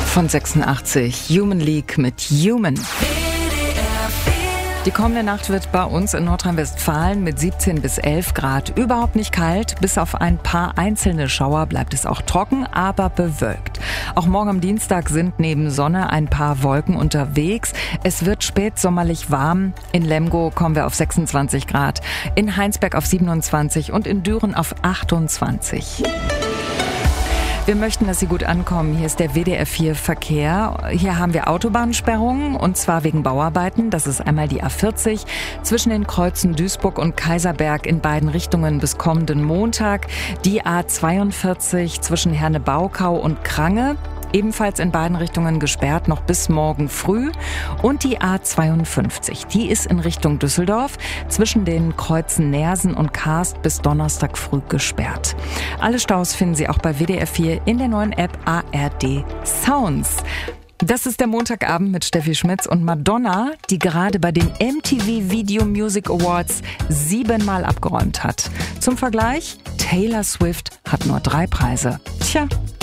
von 86, Human League mit Human. Die kommende Nacht wird bei uns in Nordrhein-Westfalen mit 17 bis 11 Grad überhaupt nicht kalt. Bis auf ein paar einzelne Schauer bleibt es auch trocken, aber bewölkt. Auch morgen am Dienstag sind neben Sonne ein paar Wolken unterwegs. Es wird spätsommerlich warm. In Lemgo kommen wir auf 26 Grad, in Heinsberg auf 27 und in Düren auf 28. Wir möchten, dass Sie gut ankommen. Hier ist der WDR 4 Verkehr. Hier haben wir Autobahnsperrungen und zwar wegen Bauarbeiten. Das ist einmal die A40 zwischen den Kreuzen Duisburg und Kaiserberg in beiden Richtungen bis kommenden Montag. Die A42 zwischen Herne-Baukau und Krange. Ebenfalls in beiden Richtungen gesperrt, noch bis morgen früh. Und die A52, die ist in Richtung Düsseldorf zwischen den Kreuzen Neersen und Karst bis Donnerstag früh gesperrt. Alle Staus finden Sie auch bei WDR 4 in der neuen App ARD Sounds. Das ist der Montagabend mit Steffi Schmitz und Madonna, die gerade bei den MTV Video Music Awards 7-mal abgeräumt hat. Zum Vergleich, Taylor Swift hat nur 3 Preise. Tja.